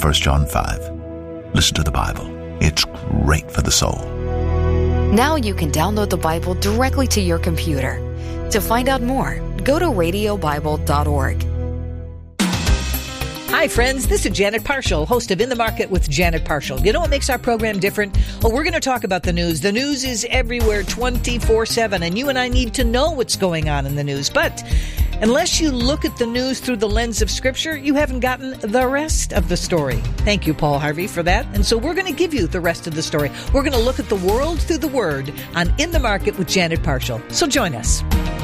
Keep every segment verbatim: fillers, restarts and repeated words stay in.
First John five. Listen to the Bible. It's great for the soul. Now you can download the Bible directly to your computer. To find out more, go to radio bible dot org. Hi, friends. This is Janet Parshall, host of In the Market with Janet Parshall. You know what makes our program different? Well, we're going to talk about the news. The news is everywhere twenty-four seven, and you and I need to know what's going on in the news. But unless you look at the news through the lens of Scripture, you haven't gotten the rest of the story. Thank you, Paul Harvey, for that. And so we're going to give you the rest of the story. We're going to look at the world through the Word on In the Market with Janet Parshall. So join us.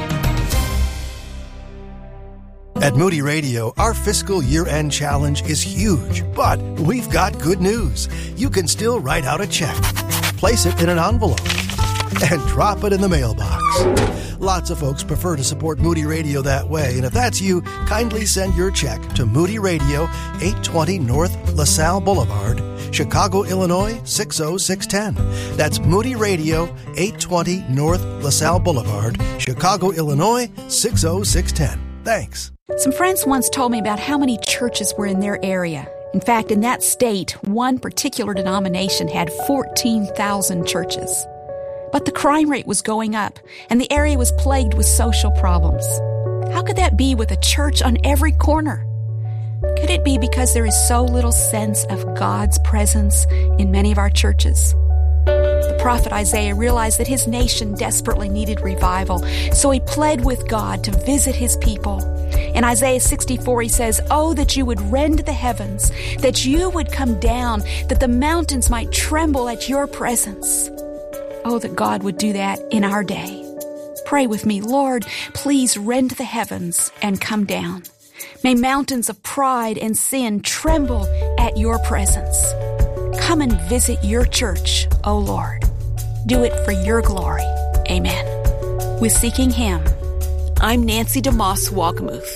At Moody Radio, our fiscal year-end challenge is huge, but we've got good news. You can still write out a check, place it in an envelope, and drop it in the mailbox. Lots of folks prefer to support Moody Radio that way, and if that's you, kindly send your check to Moody Radio, eight twenty North LaSalle Boulevard, Chicago, Illinois, six oh six one oh. That's Moody Radio, eight twenty North LaSalle Boulevard, Chicago, Illinois, six oh six one oh. Thanks. Some friends once told me about how many churches were in their area. In fact, in that state, one particular denomination had fourteen thousand churches. But the crime rate was going up, and the area was plagued with social problems. How could that be with a church on every corner? Could it be because there is so little sense of God's presence in many of our churches? The prophet Isaiah realized that his nation desperately needed revival, so he pled with God to visit his people. In Isaiah sixty-four, he says, "Oh, that you would rend the heavens, that you would come down, that the mountains might tremble at your presence." Oh, that God would do that in our day. Pray with me, Lord, please rend the heavens and come down. May mountains of pride and sin tremble at your presence. Come and visit your church, O Lord. Do it for your glory. Amen. With Seeking Him, I'm Nancy DeMoss Wagamuth.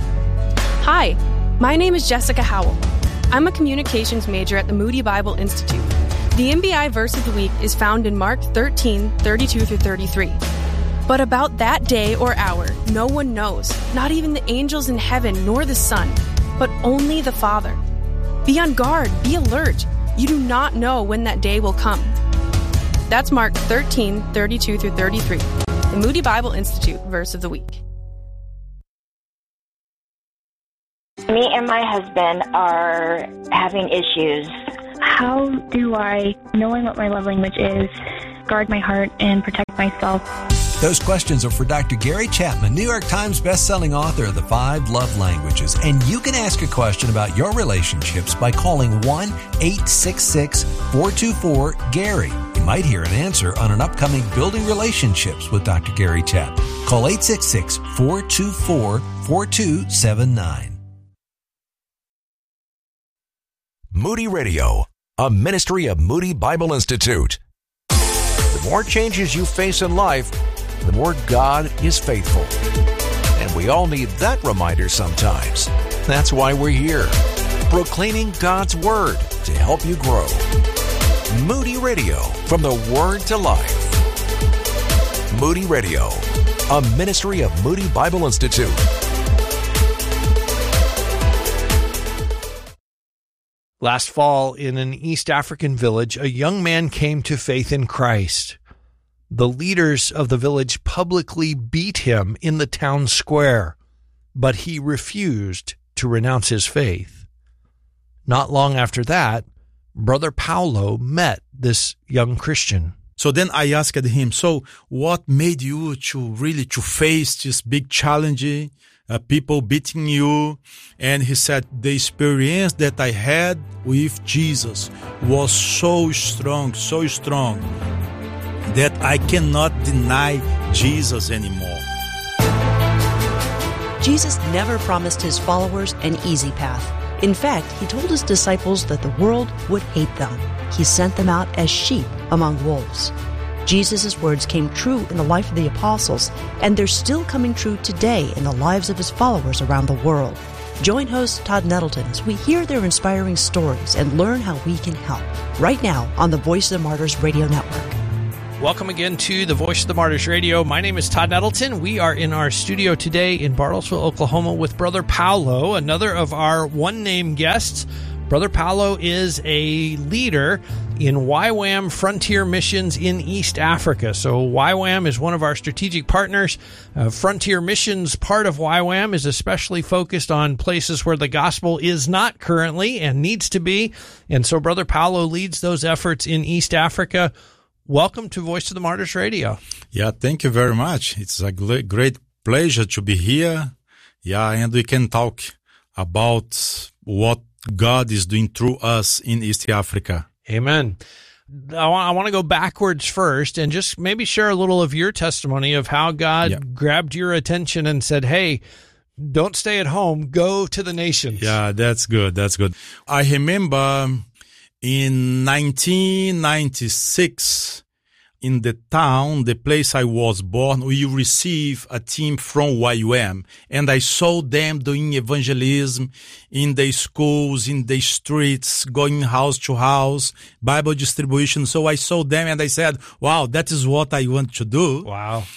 Hi, my name is Jessica Howell. I'm a communications major at the Moody Bible Institute. The M B I verse of the week is found in Mark thirteen, thirty-two through thirty-three. But about that day or hour, no one knows, not even the angels in heaven nor the Son, but only the Father. Be on guard, be alert. You do not know when that day will come. That's Mark thirteen, thirty-two through thirty-three, the Moody Bible Institute verse of the week. Me and my husband are having issues. How do I, knowing what my love language is, guard my heart and protect myself? Those questions are for Doctor Gary Chapman, New York Times bestselling author of The Five Love Languages. And you can ask a question about your relationships by calling one eight six six, four two four, Gary. You might hear an answer on an upcoming Building Relationships with Doctor Gary Chapman. Call eight six six, four two four, four two seven nine. Moody Radio, a ministry of Moody Bible Institute. The more changes you face in life, the more God is faithful. And we all need that reminder sometimes. That's why we're here, proclaiming God's Word to help you grow. Moody Radio, from the Word to Life. Moody Radio, a ministry of Moody Bible Institute. Last fall, in an East African village, a young man came to faith in Christ. The leaders of the village publicly beat him in the town square, but he refused to renounce his faith. Not long after that, Brother Paulo met this young Christian. So then I asked him, so what made you to really to face this big challenge, uh, people beating you? And he said, the experience that I had with Jesus was so strong, so strong, that I cannot deny Jesus anymore. Jesus never promised his followers an easy path. In fact, he told his disciples that the world would hate them. He sent them out as sheep among wolves. Jesus' words came true in the life of the apostles, and they're still coming true today in the lives of his followers around the world. Join host Todd Nettleton as we hear their inspiring stories and learn how we can help. Right now on the Voice of the Martyrs Radio Network. Welcome again to the Voice of the Martyrs Radio. My name is Todd Nettleton. We are in our studio today in Bartlesville, Oklahoma with Brother Paulo, another of our one-name guests. Brother Paulo is a leader in Y WAM Frontier Missions in East Africa. So Y WAM is one of our strategic partners. Uh, Frontier Missions, part of Y WAM, is especially focused on places where the gospel is not currently and needs to be. And so Brother Paulo leads those efforts in East Africa. Welcome to Voice of the Martyrs Radio. Yeah, thank you very much. It's a great pleasure to be here. Yeah, and we can talk about what God is doing through us in East Africa. Amen. I want, I want to go backwards first and just maybe share a little of your testimony of how God yeah. grabbed your attention and said, hey, don't stay at home, go to the nations. Yeah, that's good. That's good. I remember in nineteen ninety-six, in the town, the place I was born, we received a team from Y WAM, and I saw them doing evangelism in the schools, in the streets, going house to house, Bible distribution. So I saw them and I said, wow, that is what I want to do. Wow.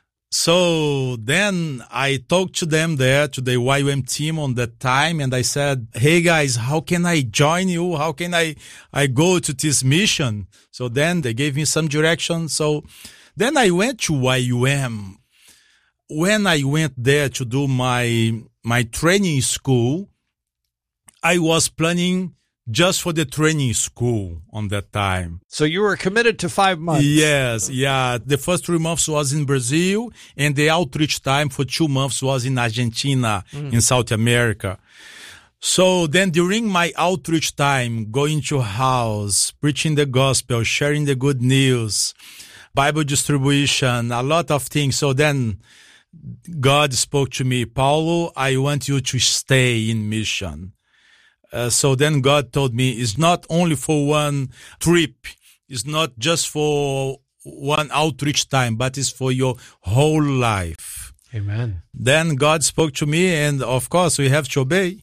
So then I talked to them there, to the Y WAM team on that time, and I said, hey guys, how can I join you? How can I, I go to this mission? So then they gave me some direction. So then I went to Y WAM. When I went there to do my, my training school, I was planning just for the training school on that time. So you were committed to five months. Yes, yeah. The first three months was in Brazil, and the outreach time for two months was in Argentina, mm. in South America. So then during my outreach time, going to house, preaching the gospel, sharing the good news, Bible distribution, a lot of things. So then God spoke to me, Paulo, I want you to stay in mission. Uh, so then God told me, it's not only for one trip. It's not just for one outreach time, but it's for your whole life. Amen. Then God spoke to me, and of course we have to obey.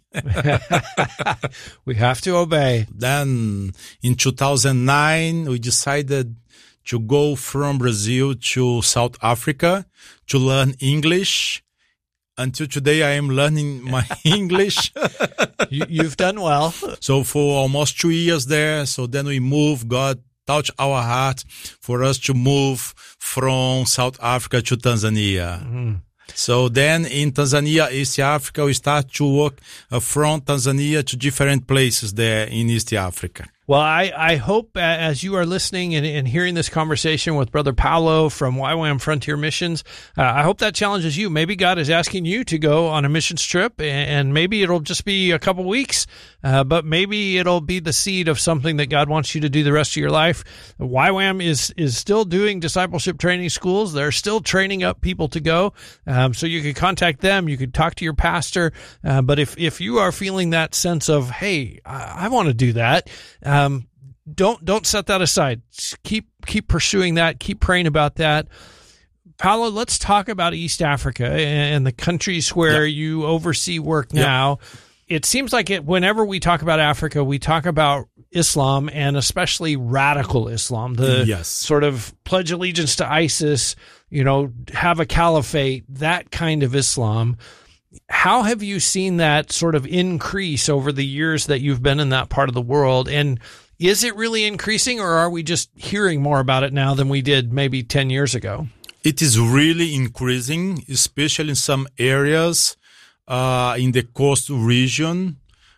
We have to obey. Then in two thousand nine, we decided to go from Brazil to South Africa to learn English. Until today, I am learning my English. you, you've done well. So for almost two years there, so then we moved. God touched our heart for us to move from South Africa to Tanzania. Mm-hmm. So then in Tanzania, East Africa, we start to work uh, from Tanzania to different places there in East Africa. Well, I, I hope as you are listening and, and hearing this conversation with Brother Paulo from Y WAM Frontier Missions, uh, I hope that challenges you. Maybe God is asking you to go on a missions trip, and maybe it'll just be a couple weeks, uh, but maybe it'll be the seed of something that God wants you to do the rest of your life. Y WAM is is still doing discipleship training schools. They're still training up people to go, um, so you could contact them. You could talk to your pastor, uh, but if, if you are feeling that sense of, hey, I, I want to do that, Um, don't don't set that aside. Keep keep pursuing that. Keep praying about that. Paulo, let's talk about East Africa and the countries where yep. you oversee work now. Yep. It seems like it. Whenever we talk about Africa, we talk about Islam, and especially radical Islam, the yes. sort of pledge allegiance to ISIS, you know, have a caliphate, that kind of Islam. How have you seen that sort of increase over the years that you've been in that part of the world? And is it really increasing, or are we just hearing more about it now than we did maybe ten years ago? It is really increasing, especially in some areas uh, in the coastal region.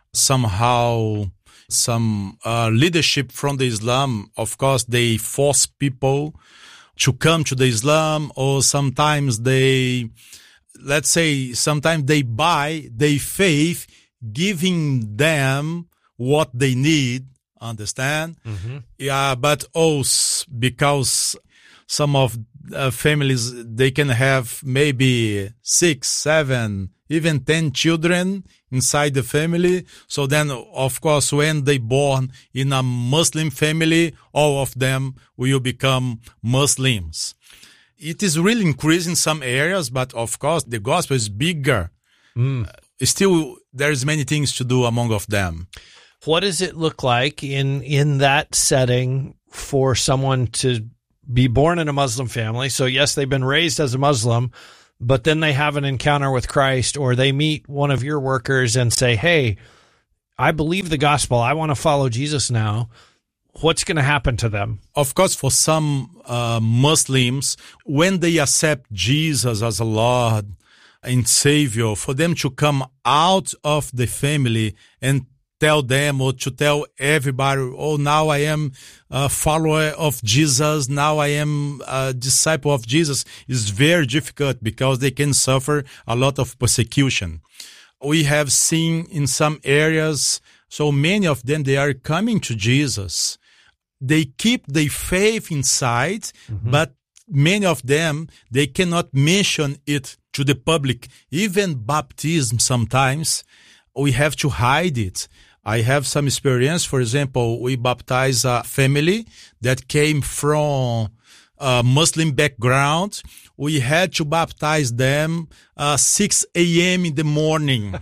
Somehow, some uh, leadership from the Islam, of course, they force people to come to the Islam, or sometimes they... Let's say sometimes they buy their faith, giving them what they need, understand? Mm-hmm. Yeah, but also because some of uh, families, they can have maybe six, seven, even ten children inside the family. So then, of course, when they born in a Muslim family, all of them will become Muslims. It is really increasing in some areas, but of course the gospel is bigger. Mm. Uh, still, there's many things to do among of them. What does it look like in, in that setting for someone to be born in a Muslim family? So yes, they've been raised as a Muslim, but then they have an encounter with Christ, or they meet one of your workers and say, hey, I believe the gospel, I want to follow Jesus now, what's going to happen to them? Of course, for some uh, Muslims, when they accept Jesus as a Lord and Savior, for them to come out of the family and tell them or to tell everybody, oh, now I am a follower of Jesus, now I am a disciple of Jesus, is very difficult because they can suffer a lot of persecution. We have seen in some areas, so many of them, they are coming to Jesus. They keep their faith inside, mm-hmm. but many of them, they cannot mention it to the public. Even baptism sometimes, we have to hide it. I have some experience. For example, we baptized a family that came from a Muslim background. We had to baptize them uh, six a.m. in the morning.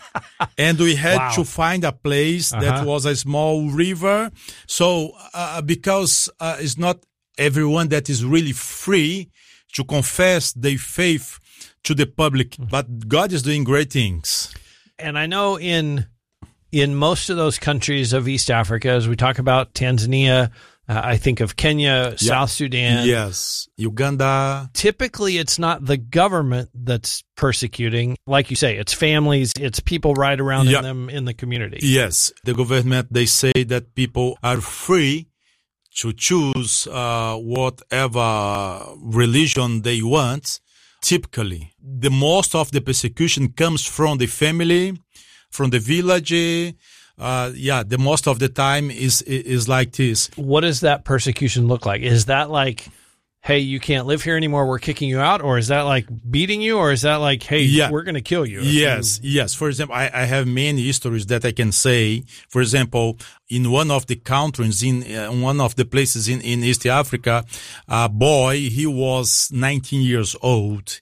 And we had wow. to find a place uh-huh. that was a small river. So uh, because uh, it's not everyone that is really free to confess their faith to the public, but God is doing great things. And I know in in most of those countries of East Africa, as we talk about Tanzania, uh, I think of Kenya, yeah. South Sudan. Yes, Uganda. Typically, it's not the government that's persecuting. Like you say, it's families, it's people right around yeah. in them in the community. Yes, the government, they say that people are free to choose uh, whatever religion they want. Typically, the most of the persecution comes from the family, from the village. Uh, yeah, the most of the time is is like this. What does that persecution look like? Is that like, hey, you can't live here anymore, we're kicking you out? Or is that like beating you? Or is that like, hey, yeah. we're going to kill you? Yes, you... yes. For example, I, I have many stories that I can say. For example, in one of the countries, in uh, one of the places in, in East Africa, a boy, he was nineteen years old.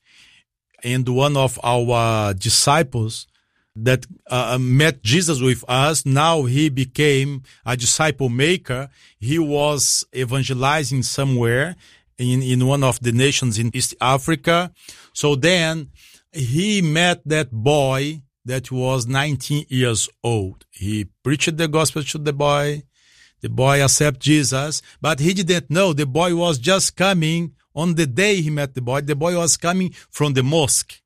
And one of our disciples that uh, met Jesus with us, now he became a disciple maker. He was evangelizing somewhere in, in one of the nations in East Africa. So then he met that boy that was nineteen years old. He preached the gospel to the boy. The boy accepted Jesus, but he didn't know the boy was just coming. On the day he met the boy, the boy was coming from the mosque.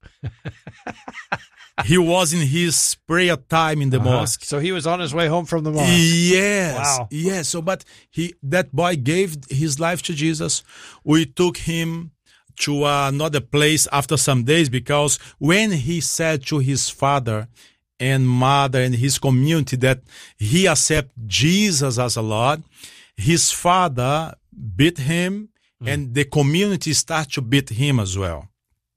He was in his prayer time in the uh-huh. mosque. So he was on his way home from the mosque. Yes. Wow. Yes. So, but he, that boy gave his life to Jesus. We took him to another place after some days, because when he said to his father and mother and his community that he accepted Jesus as a Lord, his father beat him, mm. and the community started to beat him as well.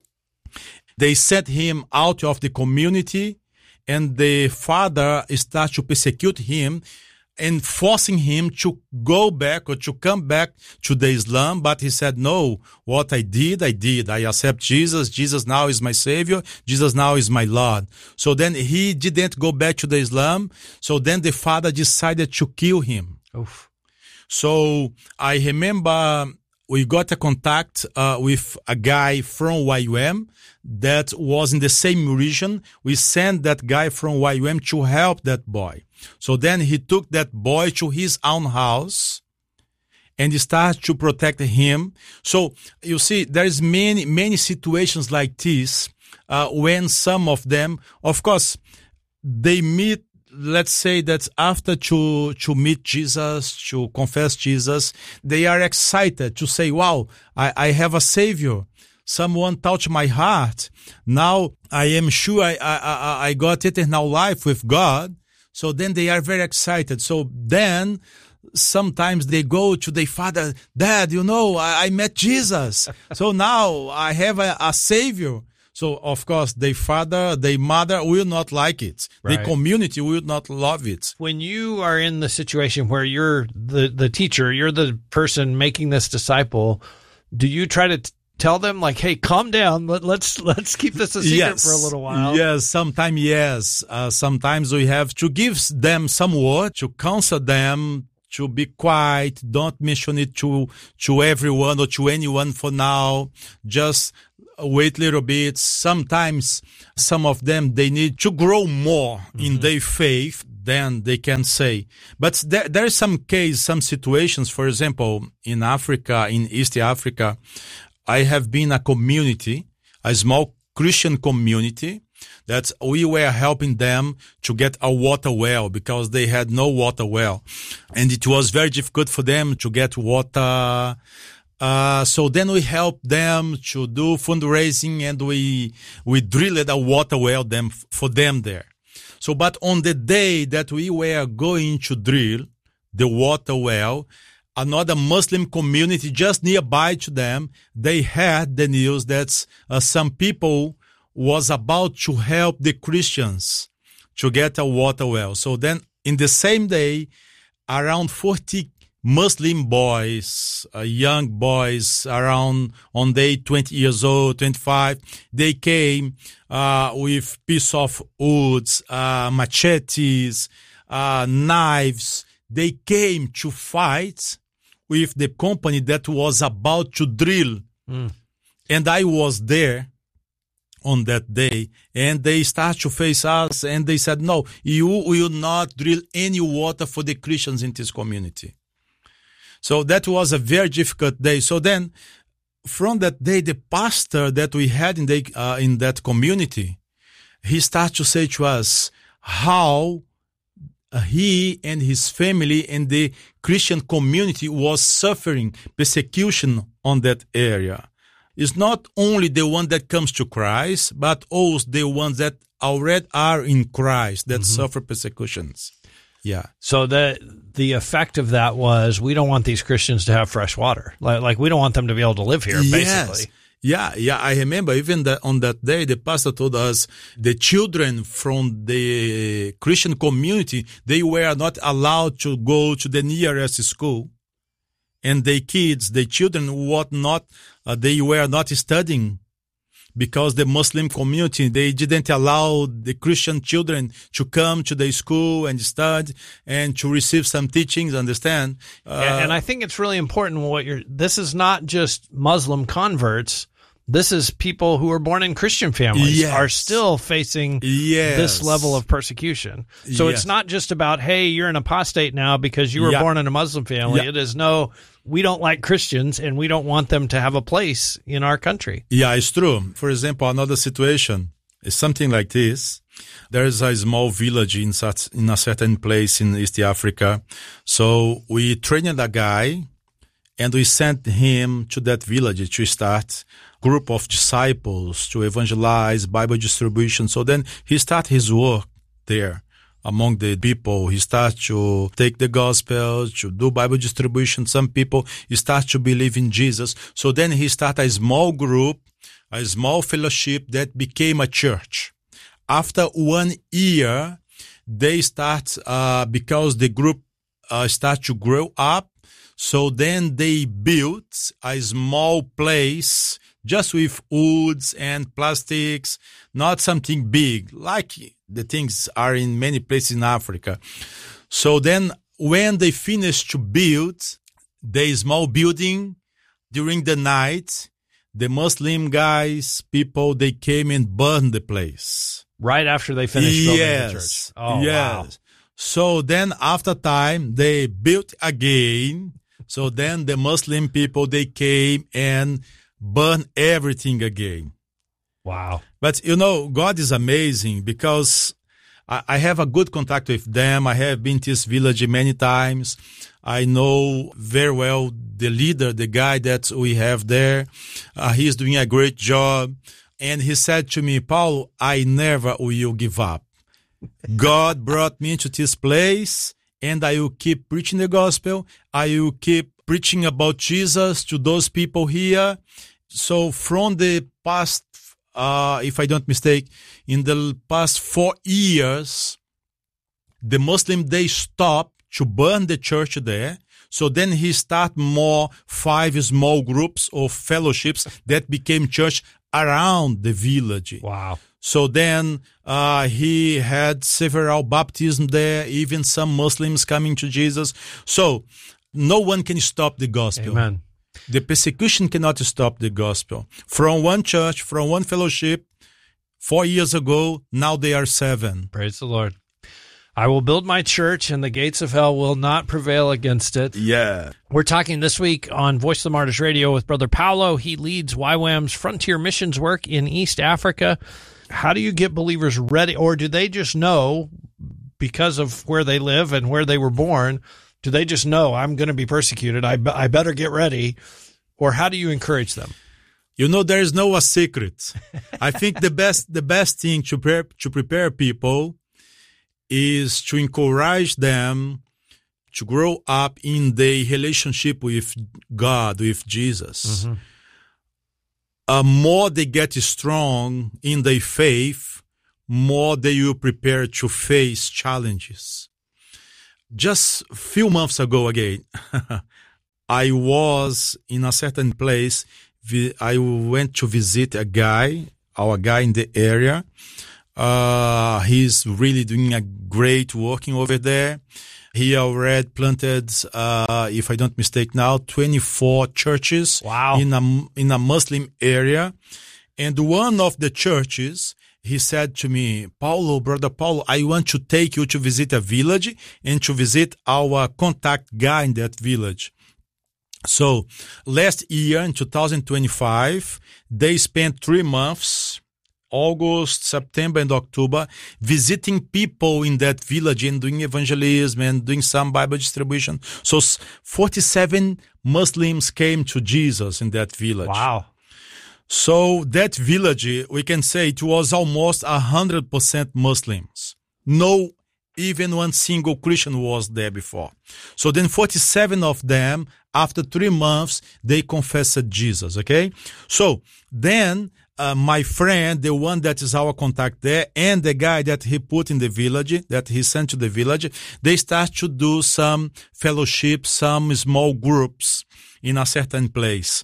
They sent him out of the community, and the father started to persecute him and forcing him to go back or to come back to the Islam. But he said, no, what I did, I did. I accept Jesus. Jesus now is my Savior. Jesus now is my Lord. So then he didn't go back to the Islam. So then the father decided to kill him. Oof. So I remember we got a contact uh, with a guy from Y W M that was in the same region. We sent that guy from Y W M to help that boy. So then he took that boy to his own house and he started to protect him. So you see, there's many, many situations like this uh, when some of them, of course, they meet. Let's say that after to, to meet Jesus, to confess Jesus, they are excited to say, wow, I, I have a Savior. Someone touched my heart. Now I am sure I, I, I got eternal life with God. So then they are very excited. So then sometimes they go to their father, Dad, you know, I, I met Jesus. So now I have a, a Savior. So, of course, their father, their mother will not like it. Right. The community will not love it. When you are in the situation where you're the, the teacher, you're the person making this disciple, do you try to t- tell them, like, hey, calm down, Let, let's let's keep this a secret yes. for a little while? Yes, sometimes, yes. Uh, sometimes we have to give them some word to counsel them, to be quiet, don't mention it to, to everyone or to anyone for now. Just wait a little bit. Sometimes some of them, they need to grow more mm-hmm. in their faith. then they can say. But there, there is some case, some situations, for example, in Africa, in East Africa, I have been a community, a small Christian community, that we were helping them to get a water well because they had no water well. And it was very difficult for them to get water. Uh, so then we helped them to do fundraising, and we, we drilled a water well them, for them there. So, but on the day that we were going to drill the water well, another Muslim community just nearby to them, they had the news that uh, some people was about to help the Christians to get a water well. So then in the same day, around forty Muslim boys, uh, young boys around on day twenty years old, twenty-five, they came uh, with piece of woods, uh, machetes, uh, knives. They came to fight with the company that was about to drill. Mm. And I was there on that day, and they start to face us, and they said, no, you will not drill any water for the Christians in this community. So that was a very difficult day. So then, from that day, the pastor that we had in, the, uh, in that community, he started to say to us how he and his family and the Christian community was suffering persecution on that area. It's not only the one that comes to Christ, but also the ones that already are in Christ that mm-hmm. suffer persecutions. Yeah. So the the effect of that was, we don't want these Christians to have fresh water. Like, like we don't want them to be able to live here, basically. Yes. Yeah, yeah. I remember even that on that day, the pastor told us the children from the Christian community, they were not allowed to go to the nearest school. And the kids, the children, what not, uh, they were not studying because the Muslim community, they didn't allow the Christian children to come to the school and study and to receive some teachings, understand? Uh, and, and I think it's really important what you're, this is not just Muslim converts. This is people who are born in Christian families yes. are still facing yes. this level of persecution. So yes. it's not just about, hey, you're an apostate now because you were yeah. born in a Muslim family. Yeah. It is, no, we don't like Christians and we don't want them to have a place in our country. Yeah, it's true. For example, another situation is something like this. There is a small village in such, in a certain place in East Africa. So we trained a guy and we sent him to that village to start group of disciples to evangelize, Bible distribution. So then he started his work there among the people. He started to take the gospel, to do Bible distribution. Some people start to believe in Jesus. So then he started a small group, a small fellowship that became a church. After one year, they start, uh, because the group uh, start to grow up. So then they built a small place just with woods and plastics, not something big, like the things are in many places in Africa. So then when they finished to build the small building during the night, the Muslim guys, people, they came and burned the place. Right after they finished building yes. the church. Oh, yes. wow. So then after time, they built again. So then the Muslim people, they came and burned everything again. Wow. But, you know, God is amazing because I, I have a good contact with them. I have been to this village many times. I know very well the leader, the guy that we have there. Uh, he's doing a great job. And he said to me, Paulo, I never will give up. God brought me to this place, and I will keep preaching the gospel. I will keep preaching about Jesus to those people here. So from the past, uh, if I don't mistake, in the past four years, the Muslim, they stopped to burn the church there. So then he started more five small groups of fellowships that became church around the village. Wow. So then uh, he had several baptisms there, even some Muslims coming to Jesus. So no one can stop the gospel. Amen. The persecution cannot stop the gospel. From one church, from one fellowship, four years ago, now they are seven. Praise the Lord. I will build my church, and the gates of hell will not prevail against it. Yeah. We're talking this week on Voice of the Martyrs Radio with Brother Paulo. He leads Y WAM's frontier missions work in East Africa. How do you get believers ready, or do they just know, because of where they live and where they were born, do they just know, I'm going to be persecuted, I, I better get ready? Or how do you encourage them? You know, there is no a secret. I think the best the best thing to prepare, to prepare people is to encourage them to grow up in the relationship with God, with Jesus. Mm-hmm. Uh, more they get strong in their faith, more they will prepare to face challenges. Just a few months ago again, I was in a certain place. I went to visit a guy, our guy in the area. Uh, he's really doing a great working over there. He already planted, uh, if I don't mistake now, twenty-four churches. Wow. in a, in a Muslim area. And one of the churches, he said to me, Paulo, Brother Paulo, I want to take you to visit a village and to visit our contact guy in that village. So last year in two thousand twenty-five, they spent three months, August, September, and October, visiting people in that village and doing evangelism and doing some Bible distribution. So forty-seven Muslims came to Jesus in that village. Wow. So that village, we can say it was almost one hundred percent Muslims. No, even one single Christian was there before. So then forty-seven of them, after three months, they confessed Jesus, okay? So then uh, my friend, the one that is our contact there, and the guy that he put in the village, that he sent to the village, they start to do some fellowship, some small groups in a certain place.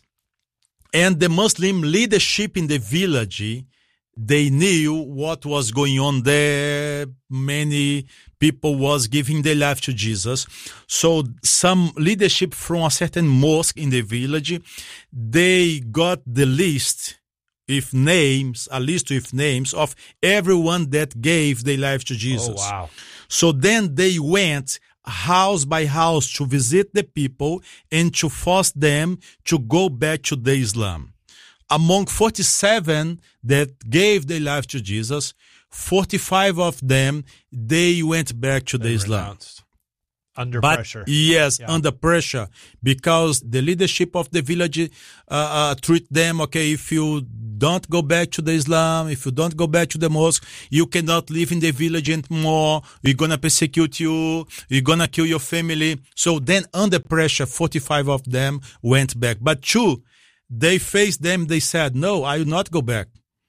And the Muslim leadership in the village, they knew what was going on there. Many people was giving their life to Jesus. So some leadership from a certain mosque in the village, they got the list with names, a list with names of everyone that gave their life to Jesus. Oh, wow. So then they went house by house to visit the people and to force them to go back to the Islam. Among forty-seven that gave their life to Jesus, forty-five of them, they went back to they the Islam. Renounced. Under but, pressure. Yes, yeah. under pressure, because the leadership of the village uh, uh, treat them, okay, if you don't go back to the Islam, if you don't go back to the mosque, you cannot live in the village anymore, we're going to persecute you, we're going to kill your family. So then under pressure, forty-five of them went back. But two, they faced them, they said, no, I will not go back.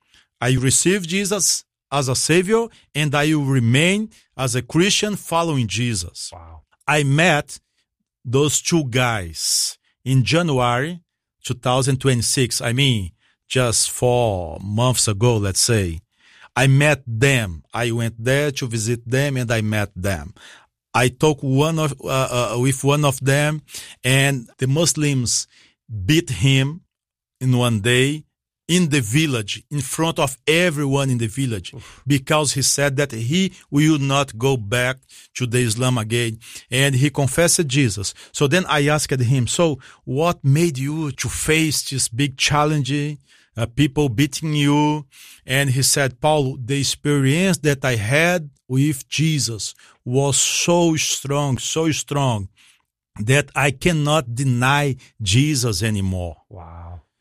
I received Jesus as a savior, and I will remain as a Christian following Jesus. Wow. I met those two guys in January two thousand twenty-six. I mean, just four months ago, let's say. I met them. I went there to visit them, and I met them. I talked one of, uh, uh, with one of them, and the Muslims beat him in one day in the village, in front of everyone in the village, Oof. because he said that he will not go back to the Islam again, and he confessed Jesus. So then I asked him, so what made you to face this big challenge, uh, people beating you? And he said, Paulo, the experience that I had with Jesus was so strong, so strong, that I cannot deny Jesus anymore. Wow.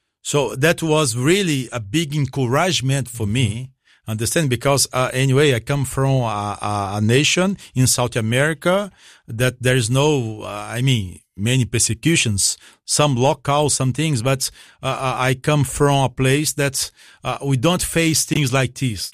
So that was really a big encouragement for me, understand, because uh, anyway, I come from a, a, a nation in South America that there is no, uh, I mean, many persecutions, some local, some things, but uh, I come from a place that uh, we don't face things like this.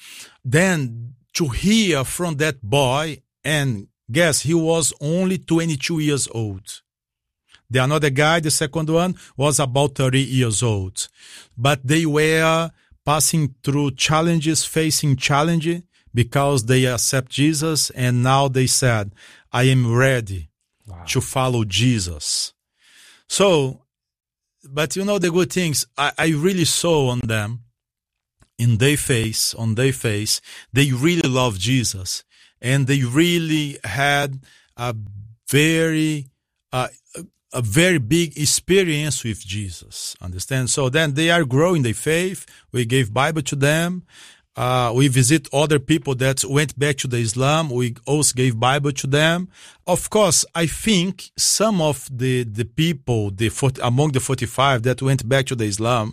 Then to hear from that boy, and guess he was only twenty-two years old. The another guy, the second one, was about thirty years old. But they were passing through challenges, facing challenge, because they accept Jesus, and now they said, I am ready wow. to follow Jesus. So, but you know the good things, I, I really saw on them, in their face, on their face, they really love Jesus. and they really had a very uh, a very big experience with Jesus. Understand? So then they are growing their faith. We gave Bible to them. Uh, we visit other people that went back to the Islam. We also gave Bible to them. Of course, I think some of the, the people, the among the forty-five that went back to the Islam,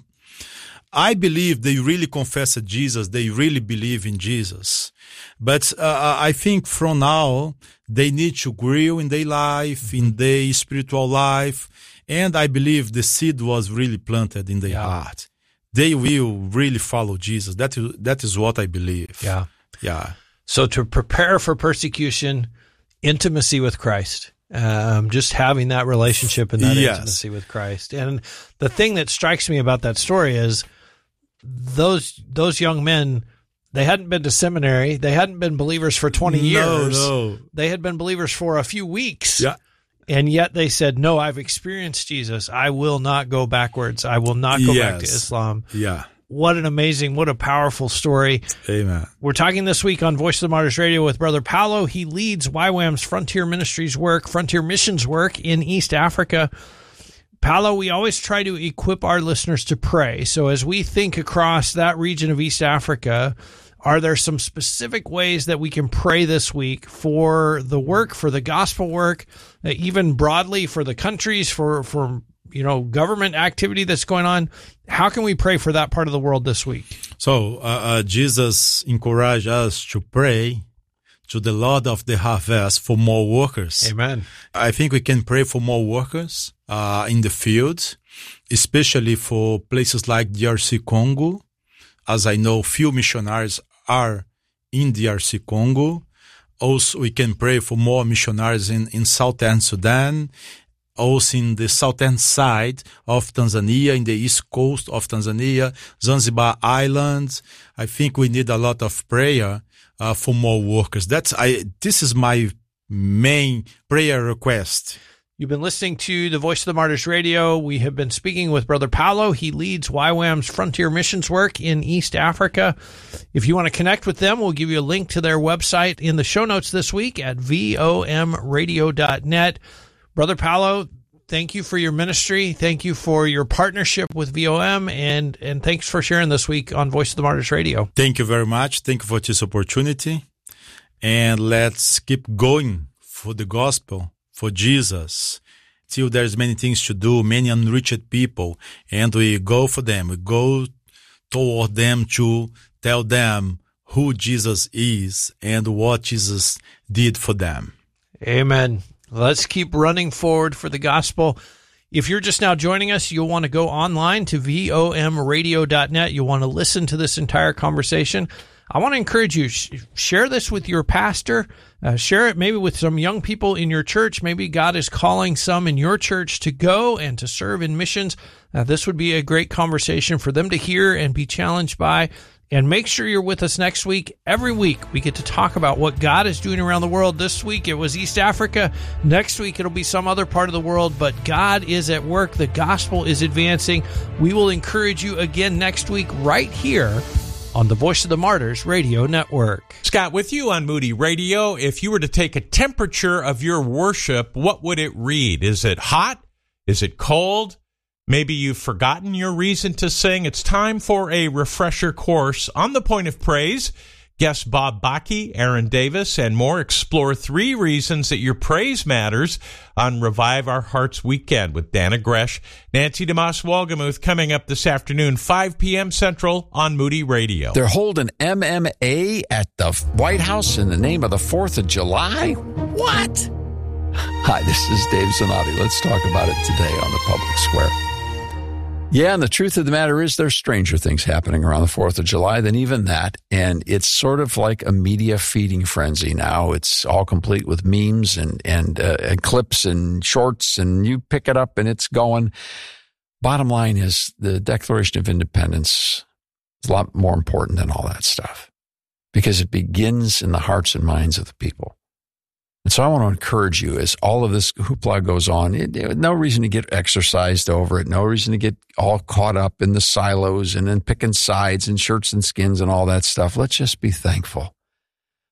I believe they really confessed Jesus. They really believe in Jesus. But uh, I think from now, they need to grow in their life, in their spiritual life. And I believe the seed was really planted in their yeah. heart. They will really follow Jesus. That is, that is what I believe. Yeah. Yeah. So to prepare for persecution, intimacy with Christ, um, just having that relationship and that yes. intimacy with Christ. And the thing that strikes me about that story is those, those young men, they hadn't been to seminary. They hadn't been believers for twenty years. No, no. They had been believers for a few weeks. Yeah. And yet they said, no, I've experienced Jesus. I will not go backwards. I will not go yes. back to Islam. Yeah. What an amazing, what a powerful story. Amen. We're talking this week on Voice of the Martyrs Radio with Brother Paulo. He leads Y WAM's Frontier Ministries work, Frontier Missions work in East Africa. Paulo, we always try to equip our listeners to pray. So as we think across that region of East Africa, are there some specific ways that we can pray this week for the work, for the gospel work, uh, even broadly for the countries, for, for you know, government activity that's going on? How can we pray for that part of the world this week? So uh, uh, Jesus encouraged us to pray to the Lord of the harvest for more workers. Amen. I think we can pray for more workers uh, in the field, especially for places like D R C Congo. As I know, few missionaries are in D R C Congo. Also, we can pray for more missionaries in, in Southern Sudan, also in the southern side of Tanzania, in the east coast of Tanzania, Zanzibar Island. I think we need a lot of prayer uh, for more workers. That's I. This is my main prayer request. You've been listening to the Voice of the Martyrs Radio. We have been speaking with Brother Paulo. He leads Y WAM's Frontier Missions work in East Africa. If you want to connect with them, we'll give you a link to their website in the show notes this week at V O M radio dot net. Brother Paulo, thank you for your ministry. Thank you for your partnership with V O M, and, and thanks for sharing this week on Voice of the Martyrs Radio. Thank you very much. Thank you for this opportunity. And let's keep going for the gospel, for Jesus. Still, there's many things to do, many unreached people, and we go for them. We go toward them to tell them who Jesus is and what Jesus did for them. Amen. Let's keep running forward for the gospel. If you're just now joining us, you'll want to go online to V O M radio dot net. You'll want to listen to this entire conversation. I want to encourage you, sh- share this with your pastor, uh, share it maybe with some young people in your church. Maybe God is calling some in your church to go and to serve in missions. Uh, this would be a great conversation for them to hear and be challenged by. And make sure you're with us next week. Every week, we get to talk about what God is doing around the world. This week, it was East Africa. Next week, it'll be some other part of the world. But God is at work. The gospel is advancing. We will encourage you again next week right here on the Voice of the Martyrs Radio Network. Scott, with you on Moody Radio, if you were to take a temperature of your worship, what would it read? Is it hot? Is it cold? Maybe you've forgotten your reason to sing. It's time for a refresher course on the Point of Praise. Guests Bob Bakke, Aaron Davis, and more explore three reasons that your praise matters on Revive Our Hearts Weekend with Dana Gresh, Nancy DeMoss Wolgemuth, coming up this afternoon, five p.m. Central on Moody Radio. They're holding M M A at the White House in the name of the fourth of July? What? Hi, this is Dave Zanotti. Let's talk about it today on the Public Square. Yeah, and the truth of the matter is there's stranger things happening around the fourth of July than even that, and it's sort of like a media feeding frenzy now. It's all complete with memes and, and, uh, and clips and shorts, and you pick it up and it's going. Bottom line is the Declaration of Independence is a lot more important than all that stuff because it begins in the hearts and minds of the people. And so I want to encourage you as all of this hoopla goes on, it, it, no reason to get exercised over it, no reason to get all caught up in the silos and then picking sides and shirts and skins and all that stuff. Let's just be thankful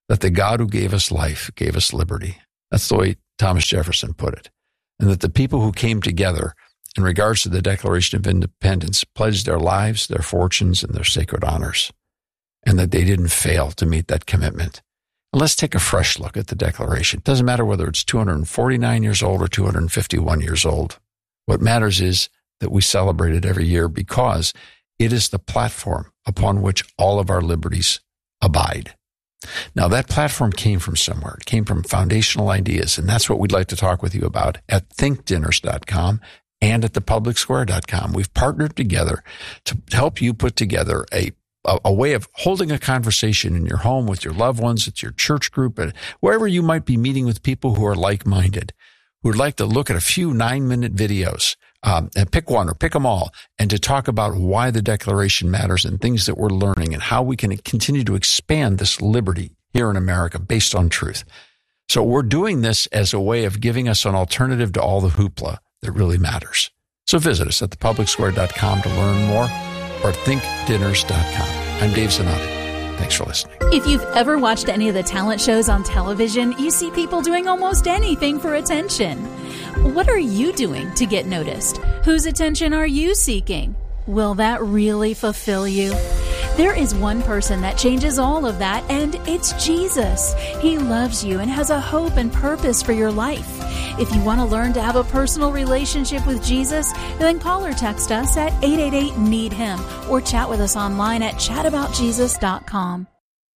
that the God who gave us life gave us liberty. That's the way Thomas Jefferson put it. And that the people who came together in regards to the Declaration of Independence pledged their lives, their fortunes, and their sacred honors, and that they didn't fail to meet that commitment. And let's take a fresh look at the Declaration. It doesn't matter whether it's two hundred forty-nine years old or two hundred fifty-one years old. What matters is that we celebrate it every year because it is the platform upon which all of our liberties abide. Now, that platform came from somewhere. It came from foundational ideas, and that's what we'd like to talk with you about at think dinners dot com and at the public square dot com. We've partnered together to help you put together a, a, a way of holding a conversation in your home with your loved ones, at your church group, and wherever you might be meeting with people who are like-minded, who would like to look at a few nine-minute videos, um, and pick one or pick them all, and to talk about why the Declaration matters and things that we're learning and how we can continue to expand this liberty here in America based on truth. So we're doing this as a way of giving us an alternative to all the hoopla that really matters. So visit us at the public square dot com to learn more, or think dinners dot com. I'm Dave Zanotti. Thanks for listening. If you've ever watched any of the talent shows on television, you see people doing almost anything for attention. What are you doing to get noticed? Whose attention are you seeking? Will that really fulfill you? There is one person that changes all of that, and it's Jesus. He loves you and has a hope and purpose for your life. If you want to learn to have a personal relationship with Jesus, then call or text us at eight eight eight, need him or chat with us online at chat about jesus dot com.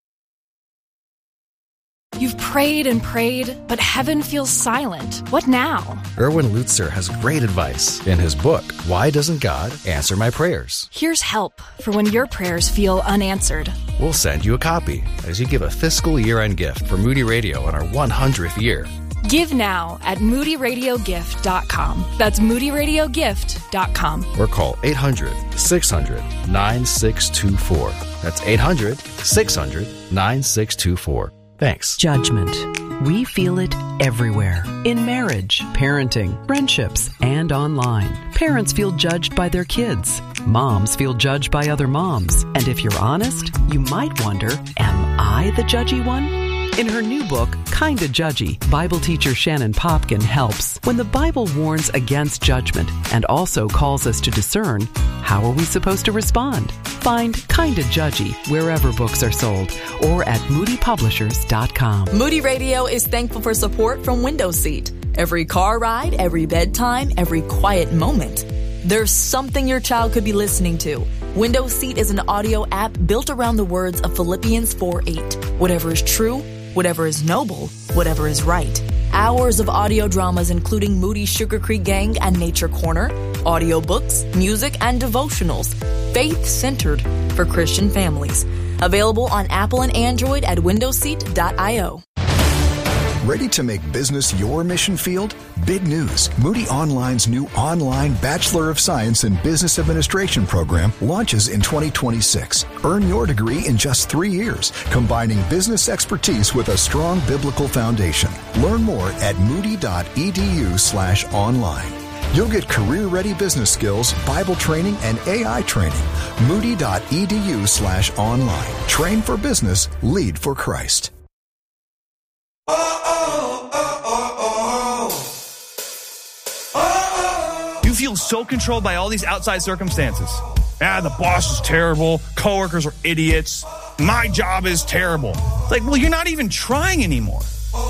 You've prayed and prayed, but heaven feels silent. What now? Erwin Lutzer has great advice in his book, Why Doesn't God Answer My Prayers? Here's help for when your prayers feel unanswered. We'll send you a copy as you give a fiscal year-end gift for Moody Radio on our one hundredth year. Give now at moody radio gift dot com. That's moody radio gift dot com. Or call eight hundred, six hundred, nine six two four. That's eight hundred, six hundred, nine six two four. Thanks. Judgment. We feel it everywhere. In marriage, parenting, friendships, and online. Parents feel judged by their kids. Moms feel judged by other moms. And if you're honest, you might wonder, am I the judgy one? In her new book, Kinda Judgy, Bible teacher Shannon Popkin helps. When the Bible warns against judgment and also calls us to discern, how are we supposed to respond? Find Kinda Judgy wherever books are sold or at moody publishers dot com. Moody Radio is thankful for support from Window Seat. Every car ride, every bedtime, every quiet moment. There's something your child could be listening to. Window Seat is an audio app built around the words of Philippians four eight. Whatever is true, whatever is noble, whatever is right. Hours of audio dramas including Moody Sugar Creek Gang and Nature Corner, audiobooks, music, and devotionals, faith-centered for Christian families. Available on Apple and Android at window seat dot io. Ready to make business your mission field? Big news. Moody Online's new online Bachelor of Science in Business Administration program launches in twenty twenty-six. Earn your degree in just three years, combining business expertise with a strong biblical foundation. Learn more at moody dot e d u slash online. You'll get career-ready business skills, Bible training, and A I training. moody dot e d u slash online. Train for business, lead for Christ. You feel so controlled by all these outside circumstances. Ah, the boss is terrible. Coworkers are idiots. My job is terrible. Like, well, you're not even trying anymore.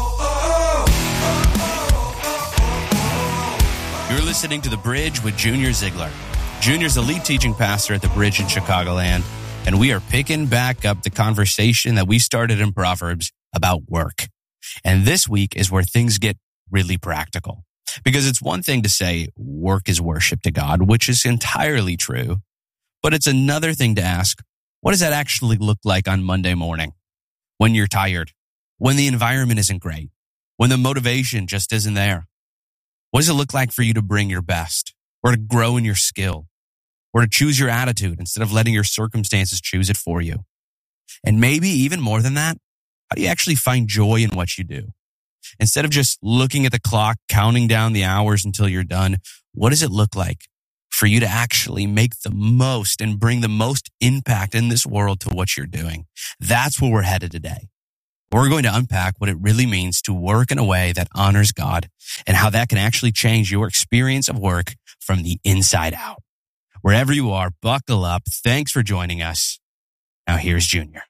You're listening to The Bridge with Junior Ziegler. Junior's the lead teaching pastor at The Bridge in Chicagoland, and we are picking back up the conversation that we started in Proverbs about work. And this week is where things get really practical. Because it's one thing to say work is worship to God, which is entirely true. But it's another thing to ask, what does that actually look like on Monday morning? When you're tired, when the environment isn't great, when the motivation just isn't there? What does it look like for you to bring your best, or to grow in your skill, or to choose your attitude instead of letting your circumstances choose it for you? And maybe even more than that, how do you actually find joy in what you do? Instead of just looking at the clock, counting down the hours until you're done, what does it look like for you to actually make the most and bring the most impact in this world to what you're doing? That's where we're headed today. We're going to unpack what it really means to work in a way that honors God and how that can actually change your experience of work from the inside out. Wherever you are, buckle up. Thanks for joining us. Now here's Junior.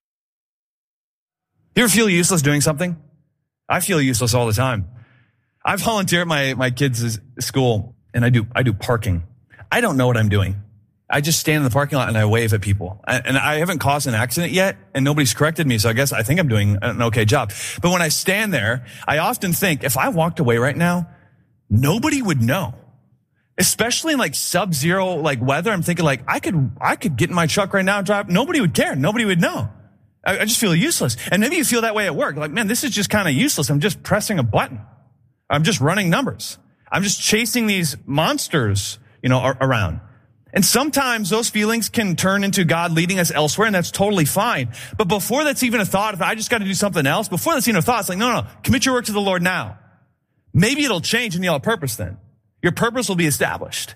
You ever feel useless doing something? I feel useless all the time. I volunteer at my, my kids' school, and I do I do parking. I don't know what I'm doing. I just stand in the parking lot and I wave at people. And I haven't caused an accident yet, and nobody's corrected me, so I guess I think I'm doing an okay job. But when I stand there, I often think, if I walked away right now, nobody would know. Especially in like sub-zero like weather, I'm thinking like, I could I could get in my truck right now and drive. Nobody would care. Nobody would know. I, I just feel useless. And maybe you feel that way at work. Like, man, this is just kind of useless. I'm just pressing a button. I'm just running numbers. I'm just chasing these monsters, you know, around. And sometimes those feelings can turn into God leading us elsewhere, and that's totally fine. But before that's even a thought, if I just got to do something else, before that's even a thought, it's like, no, no, no, commit your work to the Lord now. Maybe it'll change and you'll have purpose then. Your purpose will be established.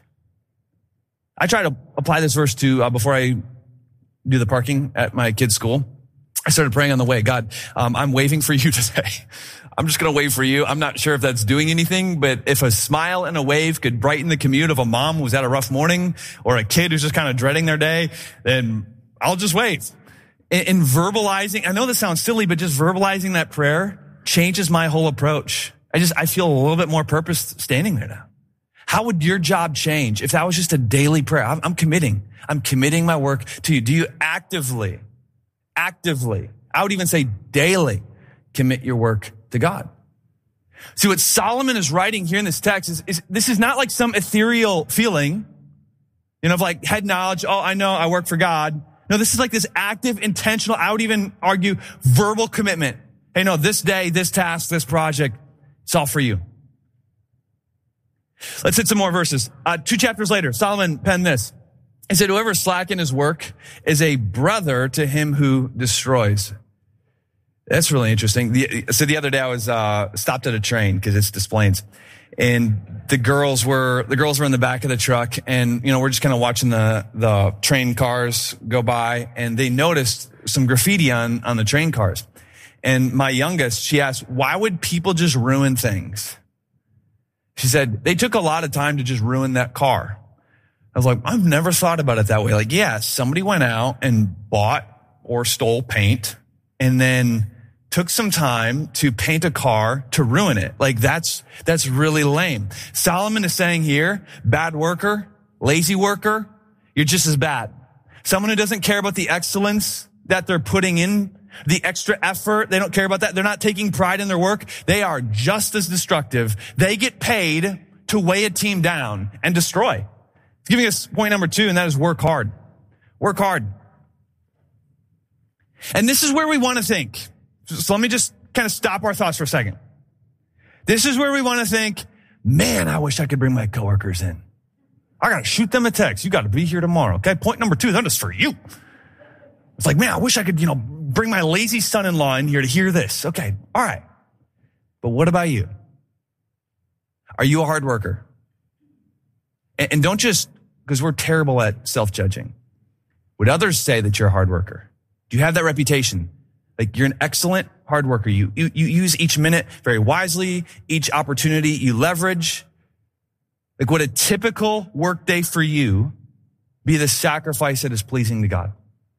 I try to apply this verse to, uh, before I do the parking at my kid's school, I started praying on the way. God, um, I'm waving for you today. I'm just going to wave for you. I'm not sure if that's doing anything, but if a smile and a wave could brighten the commute of a mom who's had a rough morning or a kid who's just kind of dreading their day, then I'll just wave. And, and verbalizing, I know this sounds silly, but just verbalizing that prayer changes my whole approach. I just, I feel a little bit more purpose standing there now. How would your job change if that was just a daily prayer? I'm, I'm committing. I'm committing my work to you. Do you actively, actively, I would even say daily, commit your work to God? See, what Solomon is writing here in this text is, is this is not like some ethereal feeling, you know, of like head knowledge. Oh, I know I work for God. No, this is like this active, intentional, I would even argue verbal commitment. Hey, no, this day, this task, this project, it's all for you. Let's hit some more verses. Uh, two chapters later, Solomon penned this. He said, whoever slackens his work is a brother to him who destroys. That's really interesting. The, so the other day I was uh, stopped at a train because it's Des Plaines, and the girls were the girls were in the back of the truck, and you know we're just kind of watching the the train cars go by, and they noticed some graffiti on on the train cars. And my youngest, she asked, "Why would people just ruin things?" She said, "They took a lot of time to just ruin that car." I was like, I've never thought about it that way. Like, yeah, somebody went out and bought or stole paint and then took some time to paint a car to ruin it. Like, that's, that's really lame. Solomon is saying here, bad worker, lazy worker, you're just as bad. Someone who doesn't care about the excellence that they're putting in, the extra effort, they don't care about that. They're not taking pride in their work. They are just as destructive. They get paid to weigh a team down and destroy. It's giving us point number two, and that is work hard. Work hard. And this is where we want to think. So let me just kind of stop our thoughts for a second. This is where we want to think, man, I wish I could bring my coworkers in. I got to shoot them a text. You got to be here tomorrow. Okay. Point number two, that is for you. It's like, man, I wish I could, you know, bring my lazy son-in-law in here to hear this. Okay. All right. But what about you? Are you a hard worker? And, and don't just, because we're terrible at self-judging. Would others say that you're a hard worker? Do you have that reputation? Like you're an excellent hard worker. You, you, you use each minute very wisely, each opportunity you leverage. Like would a typical work day for you be the sacrifice that is pleasing to God?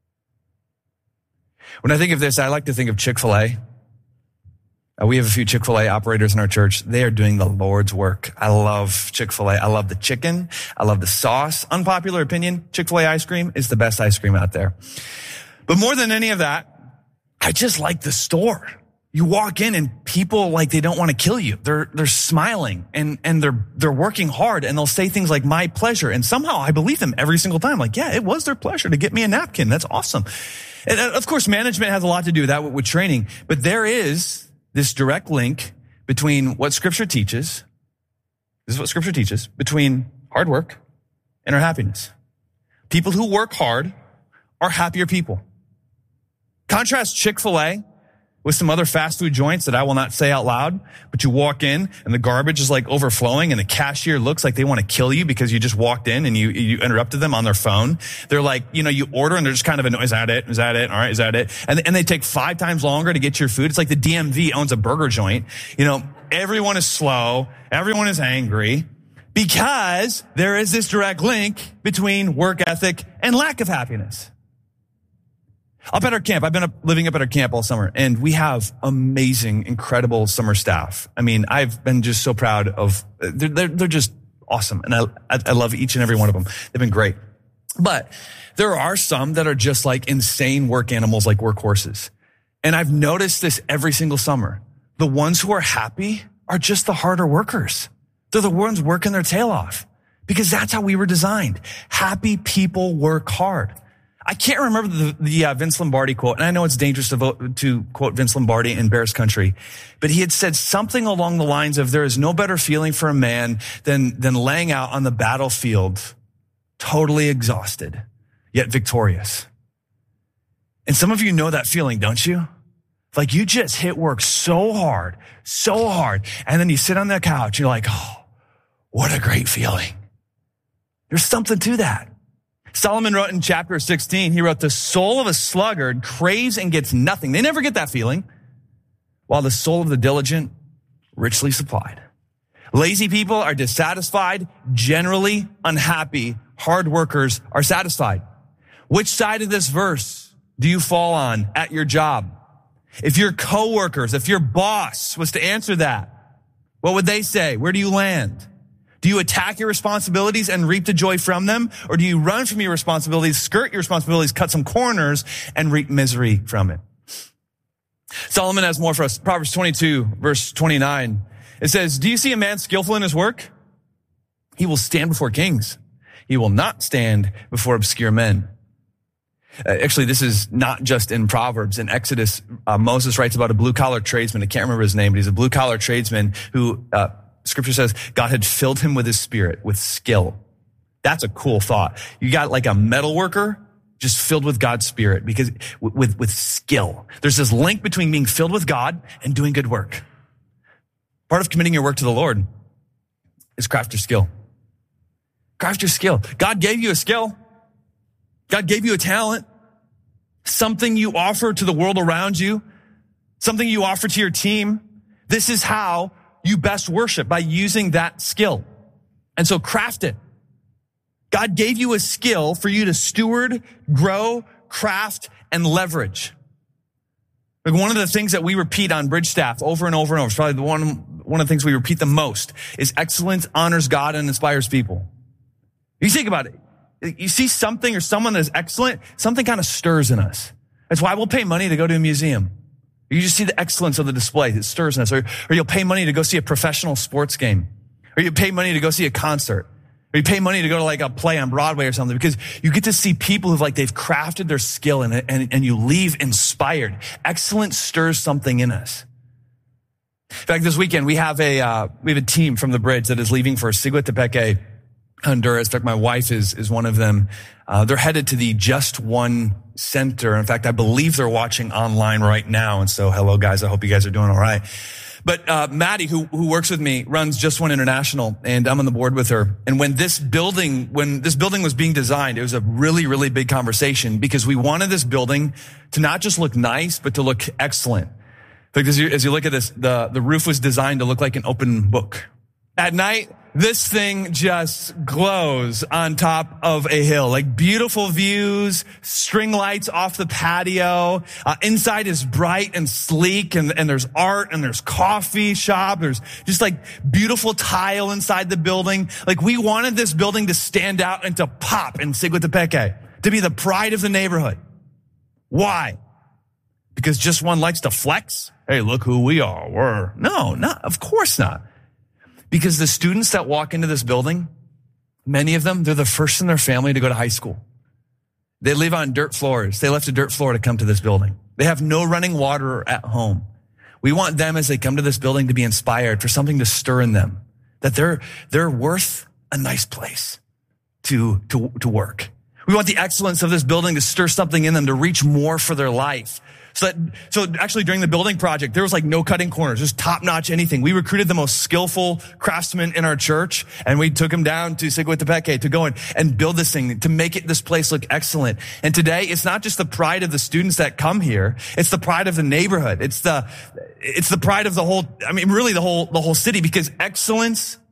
When I think of this, I like to think of Chick-fil-A. Uh, we have a few Chick-fil-A operators in our church. They are doing the Lord's work. I love Chick-fil-A. I love the chicken. I love the sauce. Unpopular opinion, Chick-fil-A ice cream is the best ice cream out there. But more than any of that, I just like the store. You walk in and people like they don't want to kill you. They're they're smiling and and they're they're working hard, and they'll say things like my pleasure, and somehow I believe them every single time. Like, yeah, it was their pleasure to get me a napkin. That's awesome. And of course, management has a lot to do with that with training, but there is this direct link between what Scripture teaches. This is what Scripture teaches between hard work and our happiness. People who work hard are happier people. Contrast Chick-fil-A with some other fast food joints that I will not say out loud, but you walk in and the garbage is like overflowing and the cashier looks like they want to kill you because you just walked in and you, you interrupted them on their phone. They're like, you know, you order and they're just kind of annoyed. Is that it? Is that it? All right. Is that it? And, and they take five times longer to get your food. It's like the D M V owns a burger joint. You know, everyone is slow. Everyone is angry because there is this direct link between work ethic and lack of happiness. Up at our camp, I've been up, living up at our camp all summer, and we have amazing, incredible summer staff. I mean, I've been just so proud of, they're, they're, they're just awesome, and I, I, I love each and every one of them. They've been great. But there are some that are just like insane work animals, like workhorses. And I've noticed this every single summer. The ones who are happy are just the harder workers. They're the ones working their tail off because that's how we were designed. Happy people work hard. I can't remember the, the uh, Vince Lombardi quote, and I know it's dangerous to vote, to quote Vince Lombardi in Bears country, but he had said something along the lines of, there is no better feeling for a man than, than laying out on the battlefield, totally exhausted, yet victorious. And some of you know that feeling, don't you? Like you just hit work so hard, so hard, and then you sit on that couch, you're like, oh, what a great feeling. There's something to that. Solomon wrote in chapter sixteen, he wrote, the soul of a sluggard craves and gets nothing. They never get that feeling. While the soul of the diligent, richly supplied. Lazy people are dissatisfied, generally unhappy. Hard workers are satisfied. Which side of this verse do you fall on at your job? If your coworkers, if your boss was to answer that, what would they say? Where do you land? Do you attack your responsibilities and reap the joy from them? Or do you run from your responsibilities, skirt your responsibilities, cut some corners, and reap misery from it? Solomon has more for us. Proverbs twenty-two, verse twenty-nine. It says, do you see a man skillful in his work? He will stand before kings. He will not stand before obscure men. Uh, actually, this is not just in Proverbs. In Exodus, uh, Moses writes about a blue-collar tradesman. I can't remember his name, but he's a blue-collar tradesman who... Uh, Scripture says God had filled him with his spirit, with skill. That's a cool thought. You got like a metal worker just filled with God's spirit because with, with skill. There's this link between being filled with God and doing good work. Part of committing your work to the Lord is craft your skill. Craft your skill. God gave you a skill. God gave you a talent, something you offer to the world around you, something you offer to your team. This is how you best worship, by using that skill. And so craft it. God gave you a skill for you to steward, grow, craft, and leverage. Like one of the things that we repeat on Bridge staff over and over and over, it's probably the one, one of the things we repeat the most, is excellence honors God and inspires people. You think about it. You see something or someone that is excellent, something kind of stirs in us. That's why we'll pay money to go to a museum. You just see the excellence of the display. It stirs in us. Or, or you'll pay money to go see a professional sports game. Or you pay money to go see a concert. Or you pay money to go to like a play on Broadway or something, because you get to see people who've like, they've crafted their skill in it, and, and you leave inspired. Excellence stirs something in us. In fact, this weekend we have a, uh, we have a team from the Bridge that is leaving for Siguatepeque, Honduras. In fact, my wife is, is one of them. Uh, they're headed to the Just One Center. In fact, I believe they're watching online right now. And so, hello guys. I hope you guys are doing all right. But, uh, Maddie, who, who works with me, runs Just One International, and I'm on the board with her. And when this building, when this building was being designed, it was a really, really big conversation because we wanted this building to not just look nice, but to look excellent. Like as you, as you look at this, the, the roof was designed to look like an open book. At night, this thing just glows on top of a hill. Like beautiful views, string lights off the patio. Uh, inside is bright and sleek, and, and there's art, and there's coffee shop. There's just like beautiful tile inside the building. Like we wanted this building to stand out and to pop in Siguatepeque, to be the pride of the neighborhood. Why? Because Just One likes to flex? Hey, look who we are. We're, no, not, of course not. Because the students that walk into this building, many of them, they're the first in their family to go to high school. They live on dirt floors. They left a dirt floor to come to this building. They have no running water at home. We want them, as they come to this building, to be inspired, for something to stir in them, that they're, they're worth a nice place to, to, to work. We want the excellence of this building to stir something in them, to reach more for their life, So that, so actually during the building project, there was like no cutting corners, just top notch anything. We recruited the most skillful craftsmen in our church, and we took them down to Sigwitapeke to go in and build this thing, to make it, this place look excellent. And today, it's not just the pride of the students that come here, it's the pride of the neighborhood. It's the, it's the pride of the whole, I mean, really the whole, the whole city, because excellence